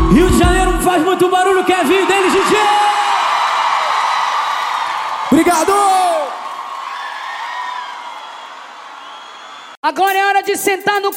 Rio de Janeiro faz muito barulho, quer vir deles, DJ! Obrigado! Agora é hora de sentar no